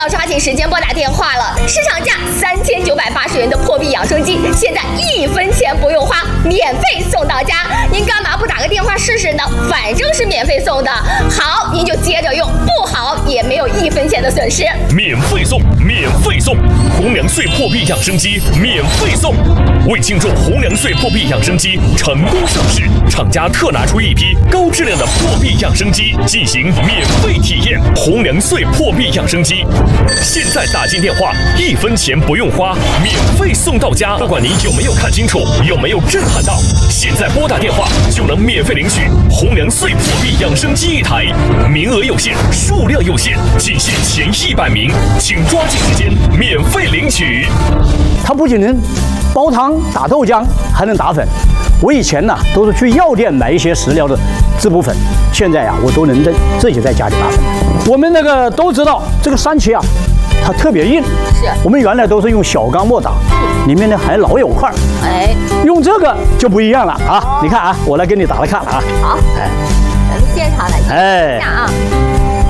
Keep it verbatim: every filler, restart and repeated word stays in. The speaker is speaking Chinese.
要抓紧时间拨打电话了，市场价三千九百八十元的破壁养生机，现在一分钱不用花，免费送到家。您干嘛不打个电话试试呢？反正是免费送的，好您就接着用，不好也没有一分钱的损失。 免费送，免费送，红粮穗破壁养生机免费送。为庆祝红粮穗破壁养生机成功上市，厂家特拿出一批高质量的破壁养生机进行免费体验。红粮穗破壁养生机，现在打进电话，一分钱不用花，免费送到家。不管您有没有看清楚，有没有震撼到，现在拨打电话就能免费领取红粮穗破壁养生机一台，名额有限，数量有限，仅限前一百名，请抓紧时间免费领取。 它不仅能煲汤、打豆浆，还能打粉。我以前呢都是去药店买一些食疗的滋补粉，现在呀我都能自己在家里打粉。我们那个都知道这个山茄啊，它特别硬， 是我们原来都是用小钢末打，里面呢还老有块儿， 哎， 用这个就不一样了啊！哦、你看啊，我来给你打来看啊， 好，哎，咱们现场来看一下啊。